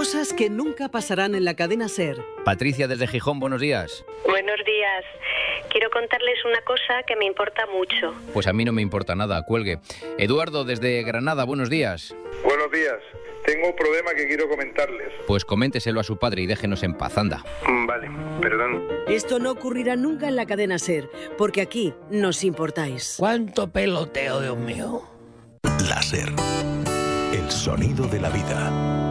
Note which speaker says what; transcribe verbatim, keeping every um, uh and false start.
Speaker 1: Cosas que nunca pasarán en la cadena SER.
Speaker 2: Patricia desde Gijón, buenos días.
Speaker 3: Buenos días. Quiero contarles una cosa que me importa mucho.
Speaker 2: Pues a mí no me importa nada, cuelgue. Eduardo desde Granada, buenos días.
Speaker 4: Buenos días. Tengo un problema que quiero comentarles.
Speaker 2: Pues coménteselo a su padre y déjenos en paz, anda.
Speaker 4: Vale, perdón.
Speaker 1: Esto no ocurrirá nunca en la cadena SER, porque aquí nos importáis.
Speaker 5: ¿Cuánto peloteo, Dios mío?
Speaker 6: La SER. El sonido de la vida.